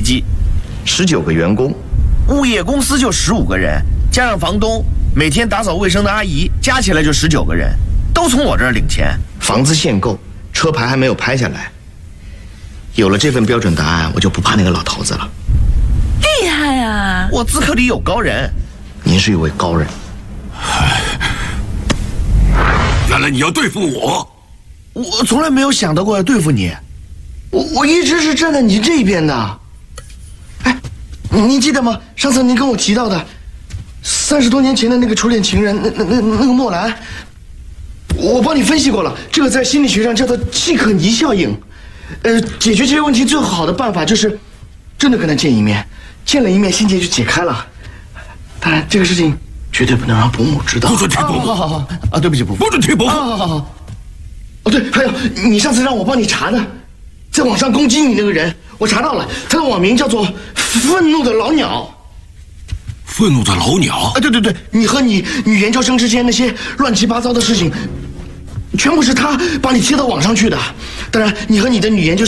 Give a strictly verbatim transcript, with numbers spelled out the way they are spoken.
机， 十九个员工， 物业公司就十五个人，加上房东，每天打扫卫生的阿姨，加起来就十九个人，都从我这儿领钱。 房子限购，车牌还没有拍下来。有了这份标准答案，我就不怕那个老头子了。 厉害啊！ 我资格里有高人。 您是一位高人。 原来你要对付我。 我从来没有想到过要对付你。 我我一直是站在你这边的。哎，您记得吗？上次您跟我提到的，三十多年前的那个初恋情人，那那那那个莫兰，我帮你分析过了，这个在心理学上叫做契可尼效应。呃，解决这些问题最好的办法就是真的跟他见一面，见了一面心结就解开了。当然，这个事情绝对不能让伯母知道。 不准提伯母！ 好好好啊，对不起伯母， 不准提伯母！ 好好好好。哦对，还有你上次让我帮你查的。在网上攻击你那个人，我查到了，他的网名叫做“愤怒的老鸟”。 愤怒的老鸟？ 啊，对对对，你和你女研究生之间那些乱七八糟的事情，全部是他把你贴到网上去的。当然，你和你的女研究生。